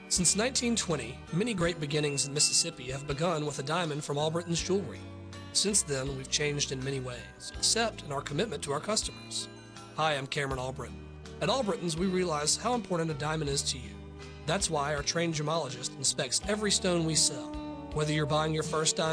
Since 1920, many great beginnings in Mississippi have begun with a diamond from Albritton's Jewelry. Since then, we've changed in many ways, except in our commitment to our customers. Hi, I'm Cameron Albritton. At Albritton's, we realize how important a diamond is to you. That's why our trained gemologist inspects every stone we sell. Whether you're buying your first diamond